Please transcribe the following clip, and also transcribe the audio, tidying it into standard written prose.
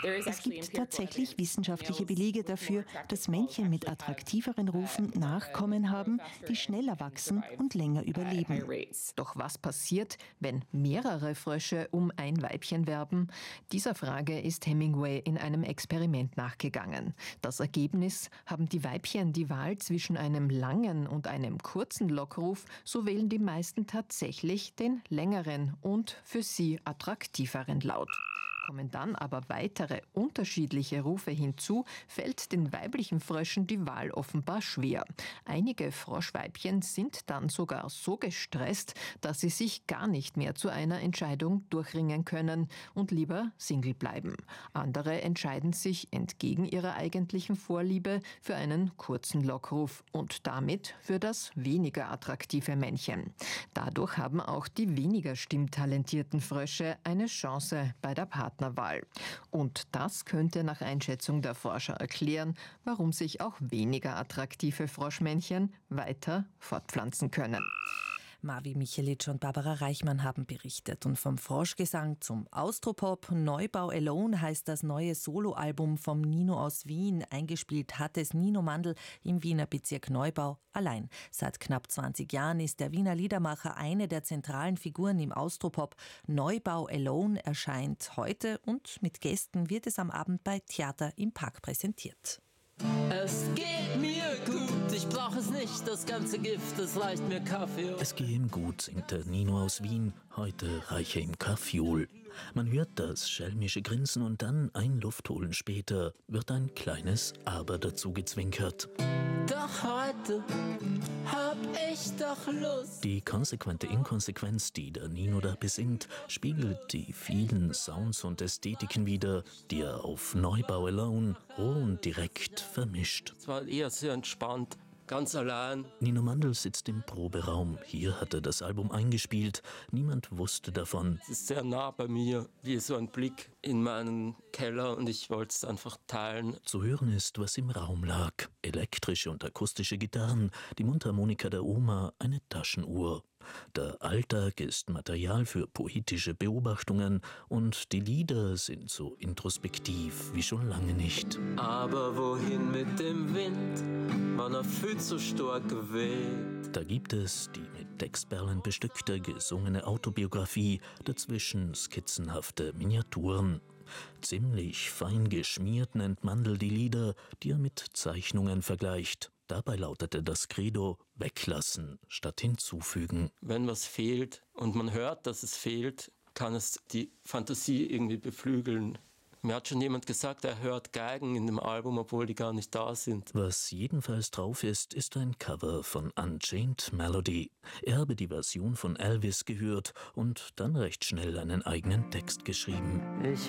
Es gibt tatsächlich wissenschaftliche Belege dafür, dass Männchen mit attraktiveren Rufen Nachkommen haben, die schneller wachsen und länger überleben. Doch was passiert, wenn mehrere Frösche um ein Weibchen werben? Dieser Frage ist Hemingway in einem Experiment nachgegangen. Das Ergebnis: Haben die Weibchen die Wahl zwischen einem langen und einem kurzen Lockruf, so wählen die meisten tatsächlich den längeren und für sie attraktiveren Laut. Kommen dann aber weitere unterschiedliche Rufe hinzu, fällt den weiblichen Fröschen die Wahl offenbar schwer. Einige Froschweibchen sind dann sogar so gestresst, dass sie sich gar nicht mehr zu einer Entscheidung durchringen können und lieber Single bleiben. Andere entscheiden sich entgegen ihrer eigentlichen Vorliebe für einen kurzen Lockruf und damit für das weniger attraktive Männchen. Dadurch haben auch die weniger stimmtalentierten Frösche eine Chance bei der Partnerwahl. Und das könnte nach Einschätzung der Forscher erklären, warum sich auch weniger attraktive Froschmännchen weiter fortpflanzen können. Marvi Michelitsch und Barbara Reichmann haben berichtet. Und vom Froschgesang zum Austropop. Neubau Alone heißt das neue Soloalbum vom Nino aus Wien. Eingespielt hat es Nino Mandl im Wiener Bezirk Neubau allein. Seit knapp 20 Jahren ist der Wiener Liedermacher eine der zentralen Figuren im Austropop. Neubau Alone erscheint heute und mit Gästen wird es am Abend bei Theater im Park präsentiert. Es geht mir gut, ich brauche es nicht, das ganze Gift, es reicht mir Kaffee. Es gehe ihm gut, singt der Nino aus Wien, heute reiche ihm Kaffeeol. Man hört das schelmische Grinsen und dann, ein Luftholen später, wird ein kleines Aber dazu gezwinkert. Doch heute hab ich doch Lust. Die konsequente Inkonsequenz, die der Nino da besingt, spiegelt die vielen Sounds und Ästhetiken wider, die er auf Neubau Alone roh und direkt vermischt. Es war eher sehr entspannt, ganz allein. Nino Mandl sitzt im Proberaum. Hier hat er das Album eingespielt. Niemand wusste davon. Es ist sehr nah bei mir, wie so ein Blick in meinen Keller, und ich wollte es einfach teilen. Zu hören ist, was im Raum lag. Elektrische und akustische Gitarren, die Mundharmonika der Oma, eine Taschenuhr. Der Alltag ist Material für poetische Beobachtungen und die Lieder sind so introspektiv wie schon lange nicht. Aber wohin mit dem Wind, wann er viel zu stark weht? Da gibt es die mit Textperlen bestückte gesungene Autobiografie, dazwischen skizzenhafte Miniaturen. Ziemlich fein geschmiert nennt Mandl die Lieder, die er mit Zeichnungen vergleicht. Dabei lautete das Credo: weglassen statt hinzufügen. Wenn was fehlt und man hört, dass es fehlt, kann es die Fantasie irgendwie beflügeln. Mir hat schon jemand gesagt, er hört Geigen in dem Album, obwohl die gar nicht da sind. Was jedenfalls drauf ist, ist ein Cover von Unchained Melody. Er habe die Version von Elvis gehört und dann recht schnell einen eigenen Text geschrieben. Ich